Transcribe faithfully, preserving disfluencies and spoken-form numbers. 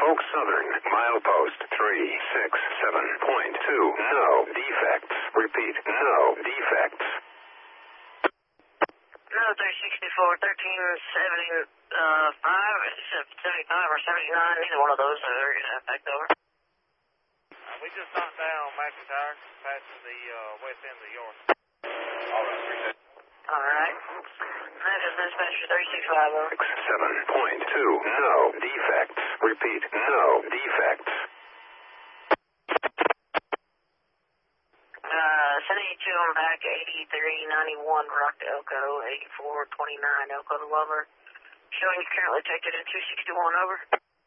Oak Southern, milepost three six seven point two. No defects. Repeat, no defects. No, three sixty-four, thirteen seventy-five, seventy-five or seventy-nine, neither one of those are going to affect over. Uh, we just knocked down McIntyre, passing the uh, west end of York. All right, reset. All right. Memphis Dispatcher three sixty-five, over. seven point two. No defects. Repeat, no defects. Uh, send eighty-two on back, eighty-three ninety-one, Rock to Elko, eighty-four twenty-nine, Elko to Lover. Showing you currently detected at two sixty-one, over.